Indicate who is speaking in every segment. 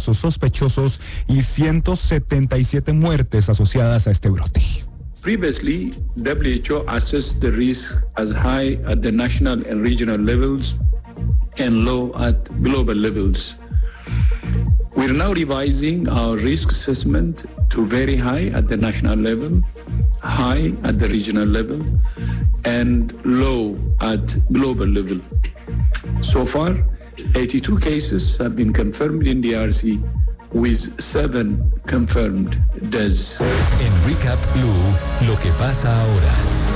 Speaker 1: casos sospechosos y 177 muertes asociadas a este brote.
Speaker 2: Previously, WHO assessed the risk as high at the national and regional levels and low at global levels. We're now revising our risk assessment to very high at the national level, high at the regional level, and low at global level. So far, 82 cases have been confirmed in DRC, with 7 confirmed deaths.
Speaker 3: En Recap Blue, lo que pasa ahora.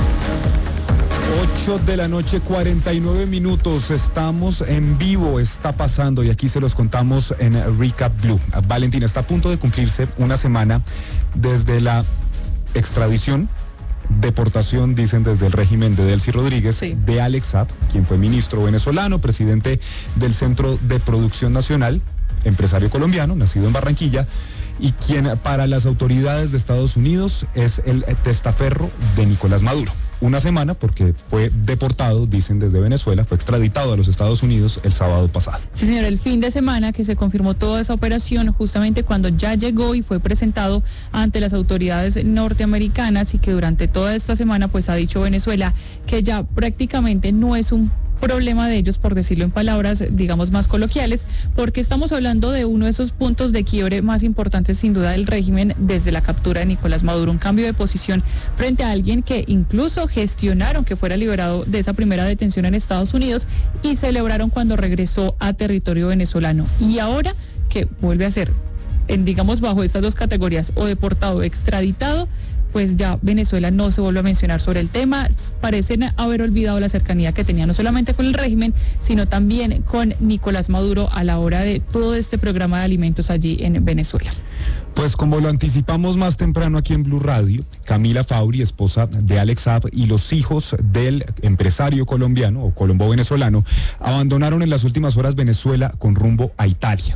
Speaker 1: 8 de la noche, 49 minutos. Estamos en vivo, está pasando y aquí se los contamos en Recap Blue. Valentina, está a punto de cumplirse una semana desde la extradición, deportación, dicen desde el régimen de Delcy Rodríguez, sí, de Alex Saab, quien fue ministro venezolano, presidente del Centro de Producción Nacional, empresario colombiano, nacido en Barranquilla, y quien para las autoridades de Estados Unidos es el testaferro de Nicolás Maduro. Una semana porque fue deportado, dicen desde Venezuela, fue extraditado a los Estados Unidos el sábado pasado.
Speaker 4: Sí, señor, el fin de semana que se confirmó toda esa operación, justamente cuando ya llegó y fue presentado ante las autoridades norteamericanas, y que durante toda esta semana pues ha dicho Venezuela que ya prácticamente no es un problema de ellos, por decirlo en palabras, digamos, más coloquiales, porque estamos hablando de uno de esos puntos de quiebre más importantes, sin duda, del régimen desde la captura de Nicolás Maduro, un cambio de posición frente a alguien que incluso gestionaron que fuera liberado de esa primera detención en Estados Unidos y celebraron cuando regresó a territorio venezolano. Y ahora que vuelve a ser, digamos, bajo estas dos categorías, o deportado o extraditado, pues ya Venezuela no se vuelve a mencionar sobre el tema. Parecen haber olvidado la cercanía que tenía no solamente con el régimen, sino también con Nicolás Maduro a la hora de todo este programa de alimentos allí en Venezuela.
Speaker 1: Pues como lo anticipamos más temprano aquí en Blue Radio, Camila Fauri, esposa de Alex Saab, y los hijos del empresario colombiano o colombo-venezolano abandonaron en las últimas horas Venezuela con rumbo a Italia.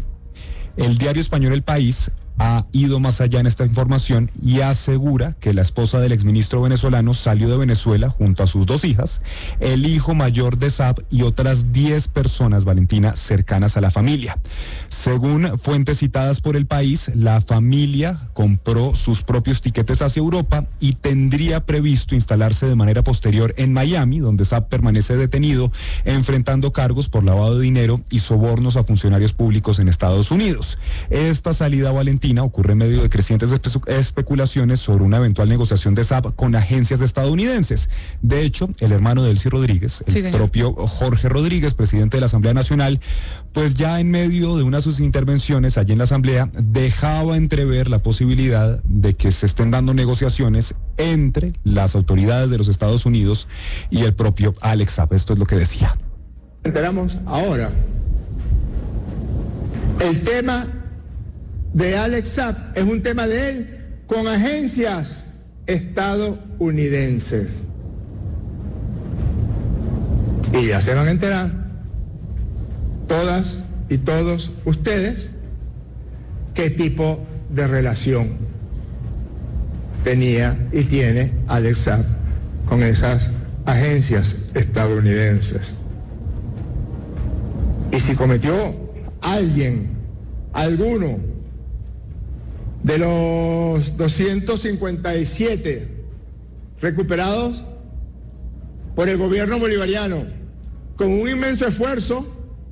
Speaker 1: El diario español El País ha ido más allá en esta información y asegura que la esposa del exministro venezolano salió de Venezuela junto a sus 2 hijas, el hijo mayor de Saab y otras 10 personas, Valentina, cercanas a la familia. Según fuentes citadas por El País, la familia compró sus propios tiquetes hacia Europa y tendría previsto instalarse de manera posterior en Miami, donde Saab permanece detenido, enfrentando cargos por lavado de dinero y sobornos a funcionarios públicos en Estados Unidos. Esta salida, Valentina, ocurre en medio de crecientes especulaciones sobre una eventual negociación de Saab con agencias estadounidenses. De hecho, el hermano de Delcy Rodríguez, el propio Jorge Rodríguez, presidente de la Asamblea Nacional, pues ya en medio de una de sus intervenciones allí en la Asamblea, dejaba entrever la posibilidad de que se estén dando negociaciones entre las autoridades de los Estados Unidos y el propio Alex Saab. Esto es lo que decía.
Speaker 5: Enteramos ahora. El tema de Alex Saab es un tema de él con agencias estadounidenses. Y ya se van a enterar todas y todos ustedes qué tipo de relación tenía y tiene Alex Saab con esas agencias estadounidenses. Y si cometió alguno de los 257 recuperados por el gobierno bolivariano con un inmenso esfuerzo,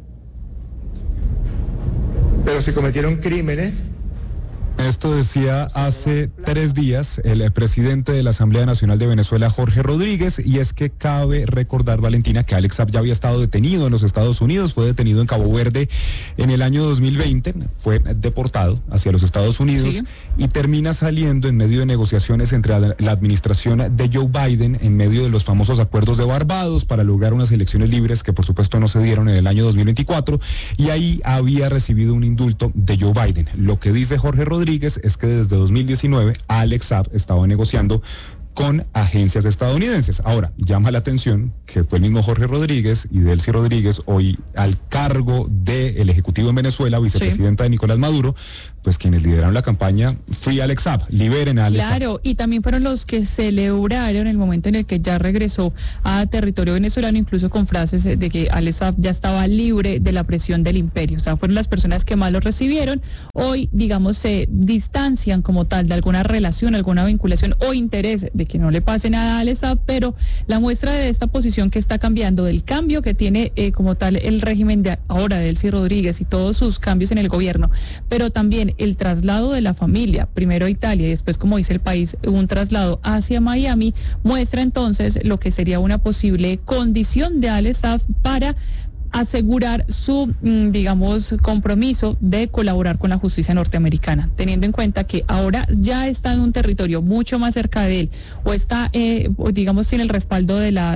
Speaker 5: pero se cometieron crímenes.
Speaker 1: Esto decía hace 3 días el presidente de la Asamblea Nacional de Venezuela, Jorge Rodríguez, y es que cabe recordar, Valentina, que Alex Saab ya había estado detenido en los Estados Unidos, fue detenido en Cabo Verde en el año 2020, fue deportado hacia los Estados Unidos, sí, y termina saliendo en medio de negociaciones entre la administración de Joe Biden, en medio de los famosos acuerdos de Barbados para lograr unas elecciones libres que por supuesto no se dieron en el año 2024, y ahí había recibido un indulto de Joe Biden. Lo que dice Jorge Rodríguez es que desde 2019 Alex Saab estaba negociando con agencias estadounidenses. Ahora, llama la atención que fue el mismo Jorge Rodríguez y Delcy Rodríguez, hoy al cargo del Ejecutivo en Venezuela, vicepresidenta de Nicolás Maduro, pues quienes lideraron la campaña Free Alex Saab, liberen a Alex Saab.
Speaker 4: Claro, y también fueron los que celebraron el momento en el que ya regresó a territorio venezolano, incluso con frases de que Alex Saab ya estaba libre de la presión del imperio. O sea, fueron las personas que más lo recibieron. Hoy, digamos, se distancian como tal de alguna relación, alguna vinculación o interés de que no le pase nada a Alex Saab, pero la muestra de esta posición que está cambiando, del cambio que tiene como tal el régimen de ahora de Delcy Rodríguez y todos sus cambios en el gobierno, pero también el traslado de la familia, primero a Italia y después, como dice el país, un traslado hacia Miami, muestra entonces lo que sería una posible condición de Alex Saab para asegurar su, digamos, compromiso de colaborar con la justicia norteamericana, teniendo en cuenta que ahora ya está en un territorio mucho más cerca de él, o está, digamos, sin el respaldo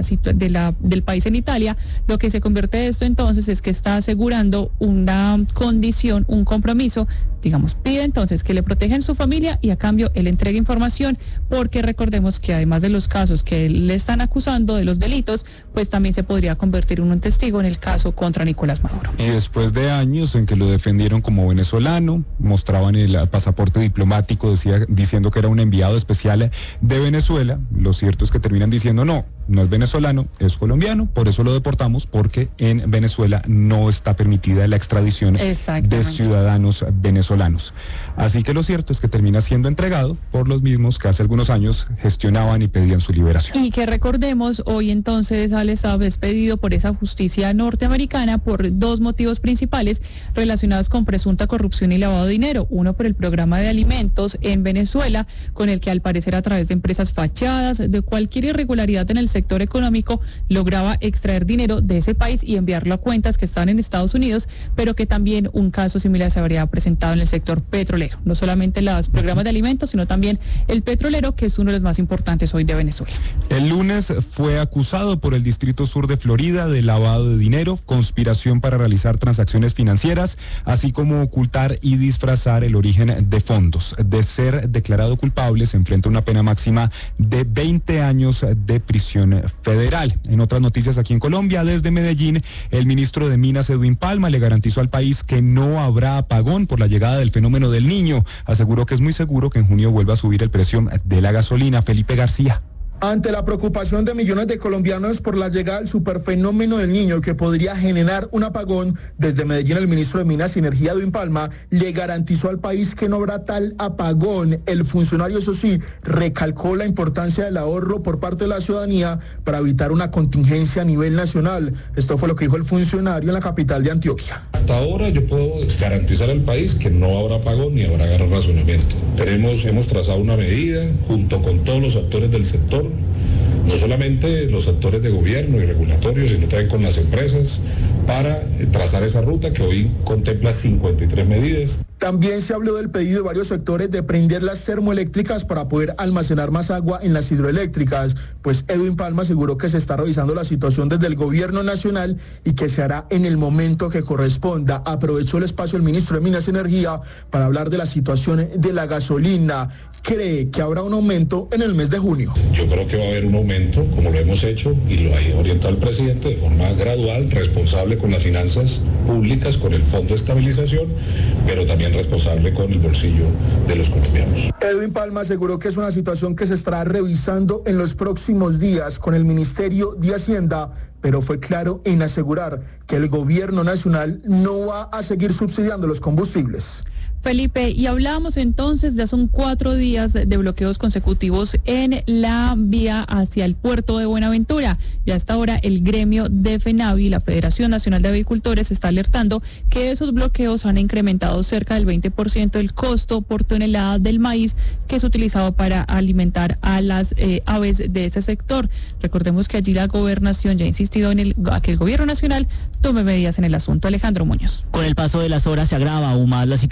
Speaker 4: del país en Italia. Lo que se convierte de esto entonces es que está asegurando una condición, un compromiso, digamos, pide entonces que le protejan su familia y a cambio él entregue información, porque recordemos que además de los casos que le están acusando de los delitos, pues también se podría convertir en un testigo en el caso contra Nicolás Maduro.
Speaker 1: Y después de años en que lo defendieron como venezolano, mostraban el pasaporte diplomático, diciendo que era un enviado especial de Venezuela, lo cierto es que terminan diciendo no es venezolano, es colombiano, por eso lo deportamos, porque en Venezuela no está permitida la extradición de ciudadanos venezolanos. Así que lo cierto es que termina siendo entregado por los mismos que hace algunos años gestionaban y pedían su liberación.
Speaker 4: Y que recordemos, hoy entonces Alex Saab es pedido por esa justicia norteamericana por dos motivos principales relacionados con presunta corrupción y lavado de dinero. Uno, por el programa de alimentos en Venezuela, con el que al parecer a través de empresas fachadas, de cualquier irregularidad en el sector económico, lograba extraer dinero de ese país y enviarlo a cuentas que estaban en Estados Unidos, pero que también un caso similar se habría presentado en el sector petrolero. No solamente los programas de alimentos, sino también el petrolero, que es uno de los más importantes hoy de Venezuela.
Speaker 1: El lunes fue acusado por el Distrito Sur de Florida de lavado de dinero, conspiración para realizar transacciones financieras, así como ocultar y disfrazar el origen de fondos. De ser declarado culpable, se enfrenta a una pena máxima de 20 años de prisión federal. En otras noticias aquí en Colombia, desde Medellín, el ministro de Minas, Edwin Palma, le garantizó al país que no habrá apagón por la llegada del fenómeno del Niño. Aseguró que es muy seguro que en junio vuelva a subir el precio de la gasolina. Felipe García.
Speaker 6: Ante la preocupación de millones de colombianos por la llegada del superfenómeno del Niño que podría generar un apagón, desde Medellín el ministro de Minas y Energía, Edwin Palma, le garantizó al país que no habrá tal apagón. El funcionario, eso sí, recalcó la importancia del ahorro por parte de la ciudadanía para evitar una contingencia a nivel nacional. Esto fue lo que dijo el funcionario en la capital de Antioquia.
Speaker 7: Hasta ahora yo puedo garantizar al país que no habrá apagón ni habrá razonamiento. Hemos trazado una medida junto con todos los actores del sector, no solamente los actores de gobierno y regulatorios, sino también con las empresas, para trazar esa ruta que hoy contempla 53 medidas.
Speaker 6: También se habló del pedido de varios sectores de prender las termoeléctricas para poder almacenar más agua en las hidroeléctricas, pues Edwin Palma aseguró que se está revisando la situación desde el gobierno nacional y que se hará en el momento que corresponda. Aprovechó el espacio el ministro de Minas y Energía para hablar de la situación de la gasolina. Cree que habrá un aumento en el mes de junio.
Speaker 7: Yo creo que va a haber un aumento, como lo hemos hecho y lo ha orientado el presidente, de forma gradual, responsable con las finanzas públicas, con el Fondo de Estabilización, pero también responsable con el bolsillo de los colombianos.
Speaker 6: Edwin Palma aseguró que es una situación que se estará revisando en los próximos días con el Ministerio de Hacienda, pero fue claro en asegurar que el gobierno nacional no va a seguir subsidiando los combustibles.
Speaker 4: Felipe, y hablábamos entonces, ya son 4 días de bloqueos consecutivos en la vía hacia el puerto de Buenaventura. Ya hasta ahora el gremio de FENAVI, la Federación Nacional de Avicultores, está alertando que esos bloqueos han incrementado cerca del 20% el costo por tonelada del maíz que es utilizado para alimentar a las aves de ese sector. Recordemos que allí la gobernación ya ha insistido en que el gobierno nacional tome medidas en el asunto. Alejandro Muñoz.
Speaker 8: Con el paso de las horas se agrava aún más la situación en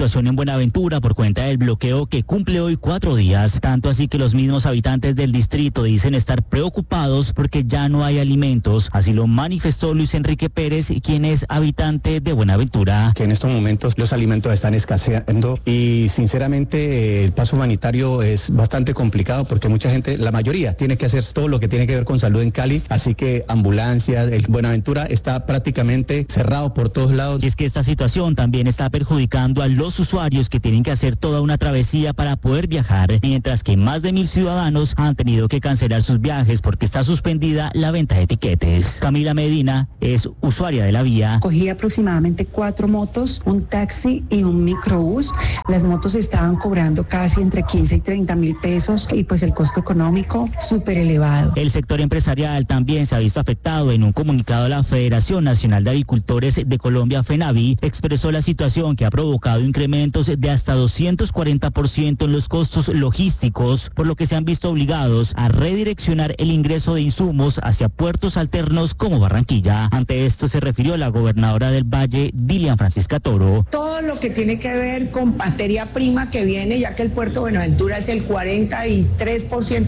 Speaker 8: Buenaventura por cuenta del bloqueo que cumple hoy 4 días, tanto así que los mismos habitantes del distrito dicen estar preocupados porque ya no hay alimentos, así lo manifestó Luis Enrique Pérez, quien es habitante de Buenaventura.
Speaker 9: Que en estos momentos los alimentos están escaseando y sinceramente el paso humanitario es bastante complicado porque mucha gente, la mayoría, tiene que hacer todo lo que tiene que ver con salud en Cali, así que ambulancias, el Buenaventura está prácticamente cerrado por todos lados.
Speaker 8: Y es que esta situación también está perjudicando a los usuarios que tienen que hacer toda una travesía para poder viajar, mientras que más de 1.000 ciudadanos han tenido que cancelar sus viajes porque está suspendida la venta de tiquetes. Camila Medina es usuaria de la vía.
Speaker 10: Cogí aproximadamente 4 motos, un taxi y un microbús. Las motos estaban cobrando casi entre 15 y 30 mil pesos y pues el costo económico súper elevado.
Speaker 8: El sector empresarial también se ha visto afectado. En un comunicado, la Federación Nacional de Agricultores de Colombia, FENAVI, expresó la situación que ha provocado incrementos de hasta 240% en los costos logísticos, por lo que se han visto obligados a redireccionar el ingreso de insumos hacia puertos alternos como Barranquilla. Ante esto se refirió la gobernadora del Valle, Dilian Francisca Toro.
Speaker 10: Todo lo que tiene que ver con materia prima que viene, ya que el puerto de Buenaventura es el 43%,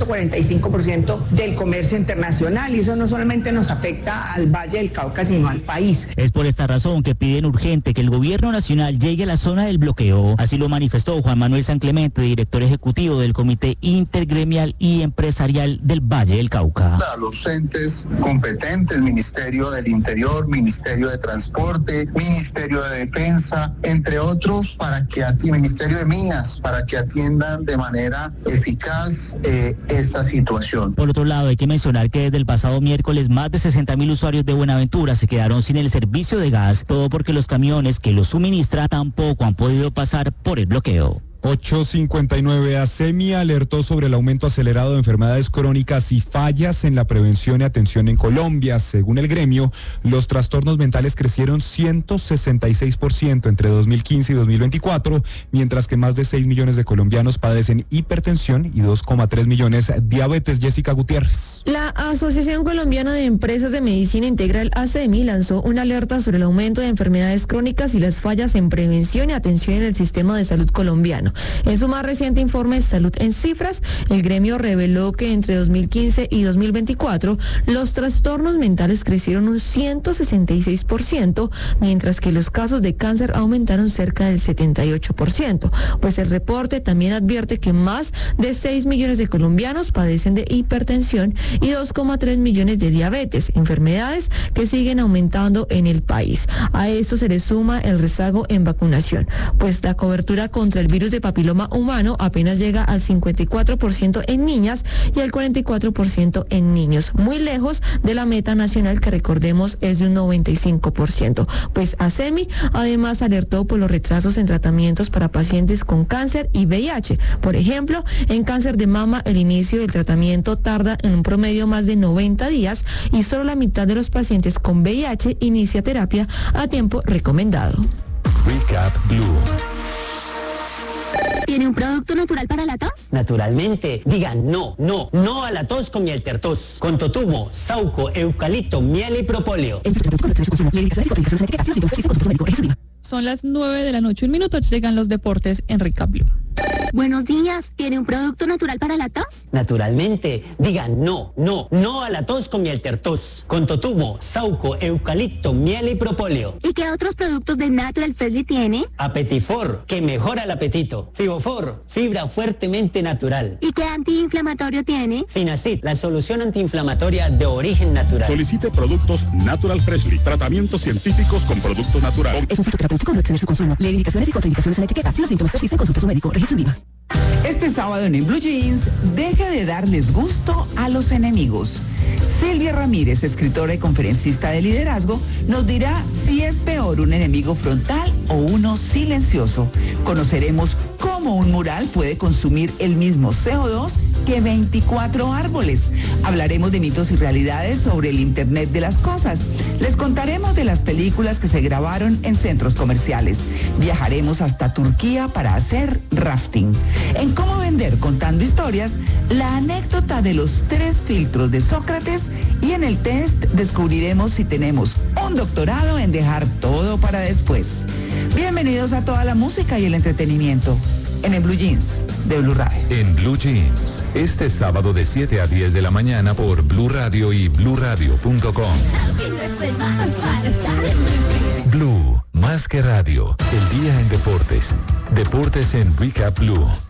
Speaker 10: 45% del comercio internacional, y eso no solamente nos afecta al Valle del Cauca, sino al país.
Speaker 8: Es por esta razón que piden urgente que el gobierno nacional llegue a la zona del bloqueo. Así lo manifestó Juan Manuel San Clemente, director ejecutivo del Comité Intergremial y Empresarial del Valle del Cauca.
Speaker 11: A los entes competentes, Ministerio del Interior, Ministerio de Transporte, Ministerio de Defensa, entre otros, Ministerio de Minas, para que atiendan de manera eficaz esta situación.
Speaker 8: Por otro lado, hay que mencionar que desde el pasado miércoles más de 60.000 usuarios de Buenaventura se quedaron sin el servicio de gas, todo porque los camiones que los suministran tampoco han podido pasar por el bloqueo.
Speaker 1: 8:59. ASEMI alertó sobre el aumento acelerado de enfermedades crónicas y fallas en la prevención y atención en Colombia. Según el gremio, los trastornos mentales crecieron 166% entre 2015 y 2024, mientras que más de 6 millones de colombianos padecen hipertensión y 2,3 millones diabetes. Jessica Gutiérrez.
Speaker 12: La Asociación Colombiana de Empresas de Medicina Integral, ASEMI, lanzó una alerta sobre el aumento de enfermedades crónicas y las fallas en prevención y atención en el sistema de salud colombiano. En su más reciente informe Salud en Cifras, el gremio reveló que entre 2015 y 2024 los trastornos mentales crecieron un 166%, mientras que los casos de cáncer aumentaron cerca del 78%. Pues el reporte también advierte que más de 6 millones de colombianos padecen de hipertensión y 2,3 millones de diabetes, enfermedades que siguen aumentando en el país. A esto se le suma el rezago en vacunación, pues la cobertura contra el virus de papiloma humano apenas llega al 54% en niñas y al 44% en niños, muy lejos de la meta nacional que recordemos es de un 95%. Pues ASEMI además alertó por los retrasos en tratamientos para pacientes con cáncer y VIH. Por ejemplo, en cáncer de mama el inicio del tratamiento tarda en un promedio más de 90 días y solo la mitad de los pacientes con VIH inicia terapia a tiempo recomendado.
Speaker 3: Recap Blue.
Speaker 13: ¿Tiene un producto natural para la tos?
Speaker 14: Naturalmente. Digan no a la tos con miel tertos. Con totumo, sauco, eucalipto, miel y propóleo.
Speaker 4: Son las 9:01 p.m. Llegan los deportes en Recap Blue.
Speaker 13: Buenos días. ¿Tiene un producto natural para la tos?
Speaker 14: Naturalmente. Digan no a la tos con miel tertos. Con totumo, sauco, eucalipto, miel y propóleo.
Speaker 13: ¿Y qué otros productos de Natural Freshly tiene?
Speaker 14: Apetifor, que mejora el apetito. Fibofor, fibra fuertemente natural.
Speaker 13: ¿Y qué antiinflamatorio tiene?
Speaker 14: Finacid, la solución antiinflamatoria de origen natural.
Speaker 15: Solicite productos Natural Freshly. Tratamientos científicos con productos naturales.
Speaker 16: Es un fitoterapéutico, no exceder su consumo. Lee indicaciones y contraindicaciones en la etiqueta. Si los síntomas persisten, consulte a su médico. Registro INVIMA.
Speaker 17: Este sábado en Blue Jeans, deje de darles gusto a los enemigos. Silvia Ramírez, escritora y conferencista de liderazgo, nos dirá si es peor un enemigo frontal o uno silencioso. Conoceremos cómo un mural puede consumir el mismo CO2 que 24 árboles. Hablaremos de mitos y realidades sobre el Internet de las cosas. Les contaremos de las películas que se grabaron en centros comerciales. Viajaremos hasta Turquía para hacer rafting. En Cómo Vender Contando Historias, la anécdota de los 3 filtros de Sócrates, y en el test descubriremos si tenemos un doctorado en dejar todo para después. Bienvenidos a toda la música y el entretenimiento en el Blue Jeans de Blue Radio.
Speaker 3: En Blue Jeans, este sábado de 7 a 10 de la mañana por Blue Radio y bluradio.com. Blue, más que radio, el día en deportes. Deportes en Recap Blue.